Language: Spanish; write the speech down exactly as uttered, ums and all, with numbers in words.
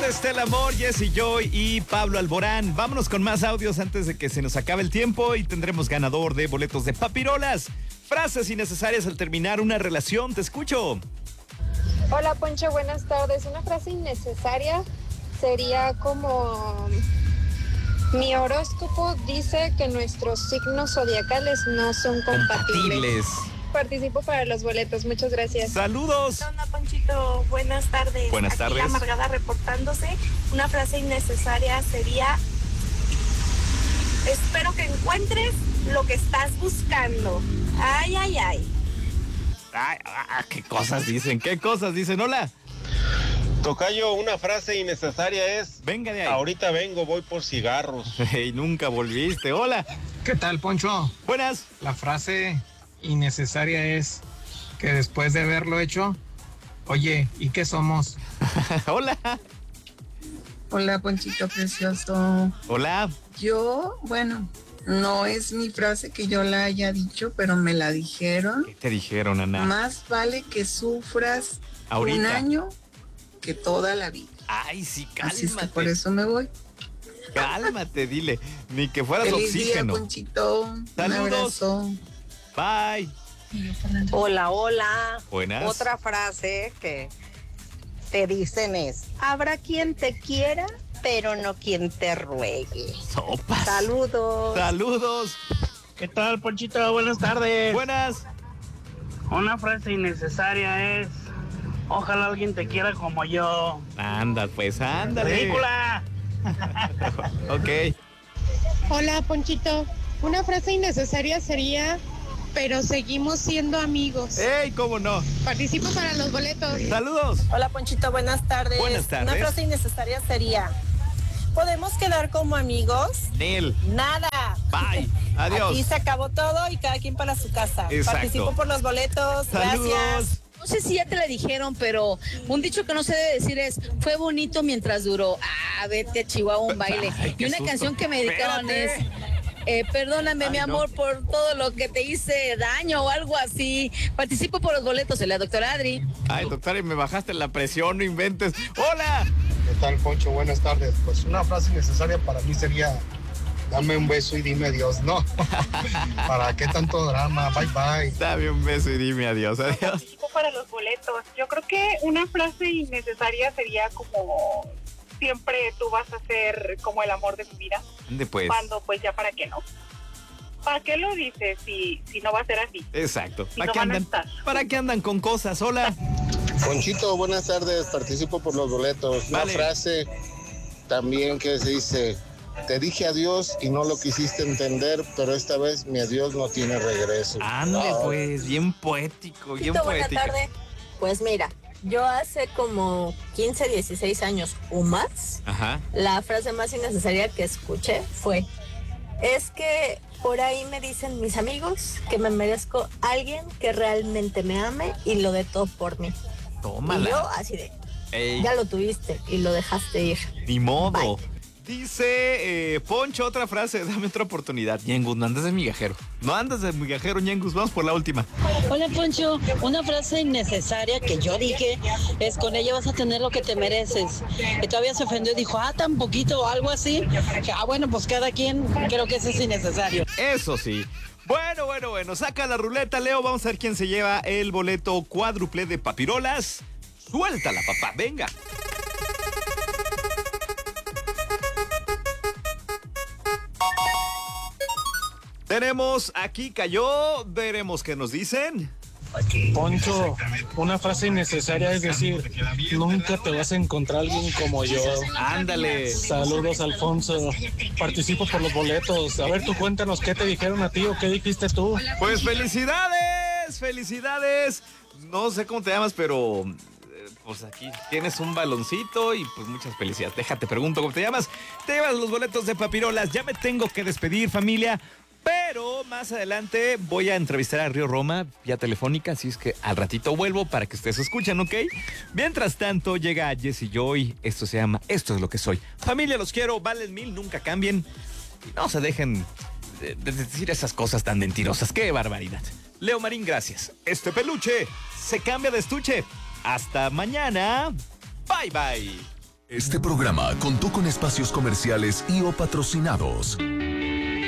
Estela Amor, Jessy Joy y Pablo Alborán. Vámonos con más audios antes de que se nos acabe el tiempo y tendremos ganador de boletos de Papirolas. Frases innecesarias al terminar una relación. Te escucho. Hola, Poncho, buenas tardes. Una frase innecesaria sería como: mi horóscopo dice que nuestros signos zodiacales no son compatibles. Compatibles. Participo para los boletos, muchas gracias. Saludos. ¿Qué onda, Ponchito? Buenas tardes. Buenas Aquí tardes. Amargada reportándose. Una frase innecesaria sería: espero que encuentres lo que estás buscando. Ay, ay, ay. Ay, ah, qué cosas dicen, qué cosas dicen. Hola. Tocayo, una frase innecesaria es: venga de ahí. Ahorita vengo, voy por cigarros. Hey, nunca volviste. Hola. ¿Qué tal, Poncho? Buenas. La frase innecesaria es que después de haberlo hecho, oye, ¿y qué somos? Hola. Hola, Ponchito precioso. Hola. Yo, bueno, no es mi frase que yo la haya dicho, pero me la dijeron. ¿Qué te dijeron, Ana? Más vale que sufras ahorita un año que toda la vida. Ay, sí, cálmate. Así es que por eso me voy. Cálmate, dile. Ni que fueras Feliz oxígeno. día, Ponchito. Saludos. Un abrazo. Bye. Hola, hola. Buenas. Otra frase que te dicen es: habrá quien te quiera, pero no quien te ruegue. Sopas. Saludos. Saludos. ¿Qué tal, Ponchito? Buenas tardes. Buenas. Una frase innecesaria es: ojalá alguien te quiera como yo. Anda, pues, ándale. ¡Ridícula! Ok. Hola, Ponchito. Una frase innecesaria sería: pero seguimos siendo amigos. ¡Ey, cómo no! Participo para los boletos. Saludos. Hola, Ponchito, buenas tardes. Buenas tardes. Una frase innecesaria sería: ¿podemos quedar como amigos? Nel. Nada. Bye. Adiós. Aquí se acabó todo y cada quien para su casa. Exacto. Participo por los boletos. Saludos. Gracias. No sé si ya te la dijeron, pero un dicho que no se debe decir es: fue bonito mientras duró. Ah, vete a Chihuahua un baile. Ay, y una susto. canción que me dedicaron Espérate. es: eh, perdóname, Ay, mi no. amor, por todo lo que te hice daño o algo así. Participo por los boletos de la doctora Adri. Ay, doctora, y me bajaste la presión, no inventes. ¡Hola! ¿Qué tal, Poncho? Buenas tardes. Pues una frase necesaria para mí sería: dame un beso y dime adiós. No. ¿Para qué tanto drama? Bye, bye. Dame un beso y dime adiós. Adiós. Participo para los boletos. Yo creo que una frase innecesaria sería como: siempre tú vas a ser como el amor de mi vida. ¿Dónde pues? Cuando pues ya para qué no. ¿Para qué lo dices si, si no va a ser así? Exacto. Si ¿Para no qué van a andan? estar. ¿Para qué andan con cosas? Hola. Ponchito, buenas tardes. Participo por los boletos. Una Vale. frase también que se dice: te dije adiós y no lo quisiste entender, pero esta vez mi adiós no tiene regreso. Ándale, Ah, pues, bien poético, bien Buenas poético. tardes. Pues mira, yo hace como quince, dieciséis años o más, Ajá. la frase más innecesaria que escuché fue: es que por ahí me dicen mis amigos que me merezco alguien que realmente me ame y lo dé todo por mí. Tómala. Y yo así de: Ey, ya lo tuviste y lo dejaste ir. ni modo. Bye. Dice eh, Poncho, otra frase, dame otra oportunidad. Ñengus, no andas de migajero. No andas de migajero, Ñengus. Vamos por la última. Hola, Poncho. Una frase innecesaria que yo dije es: con ella vas a tener lo que te mereces. Y todavía se ofendió y dijo: ah, tan poquito o algo así. Que, ah, bueno, pues cada quien, creo que eso es innecesario. Eso sí. Bueno, bueno, bueno. Saca la ruleta, Leo. Vamos a ver quién se lleva el boleto cuádruple de Papirolas. Suéltala, papá. Venga. Tenemos aquí cayó, veremos qué nos dicen. Poncho, una frase innecesaria es decir: nunca te vas a encontrar alguien como yo. Ándale. Saludos, Alfonso. Participo por los boletos. A ver, tú cuéntanos qué te dijeron a ti o qué dijiste tú. Pues felicidades, felicidades. No sé cómo te llamas, pero eh, pues aquí tienes un baloncito y pues muchas felicidades. Déjate, pregunto cómo te llamas. Te llevas los boletos de Papirolas. Ya me tengo que despedir, familia. Pero más adelante voy a entrevistar a Río Roma vía telefónica, así es que al ratito vuelvo para que ustedes escuchen, ¿ok? Mientras tanto llega Jessy Joy, esto se llama Esto es lo que soy. Familia, los quiero, valen mil, nunca cambien y no se dejen de, de decir esas cosas tan mentirosas, qué barbaridad. Leo Marín, gracias. Este peluche se cambia de estuche. Hasta mañana. Bye, bye. Este programa contó con espacios comerciales y o patrocinados.